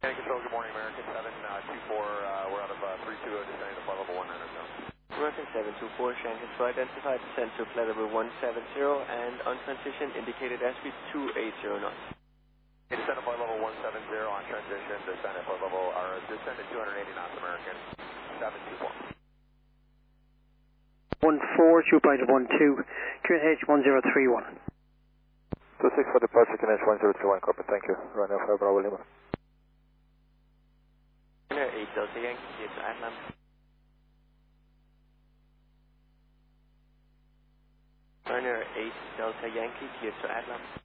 Command Control, good morning, American 724. We're out of 320, descending to flight level 19 now. American 724, Shanghai Control identified, descent to flight level 170 and on transition indicated airspeed 280 knots. Descend to flight level 170 on transition, descend at flight level, or descend at 280 knots, American 724. 14, 2.12, QNH 1031. 26 for departure, QNH 1031, copy, thank you. Running off Bravo Lima. Ryanair 8 Delta Yankee, clear to Atlan. Ryanair 8 Delta Yankee, clear to Atlan.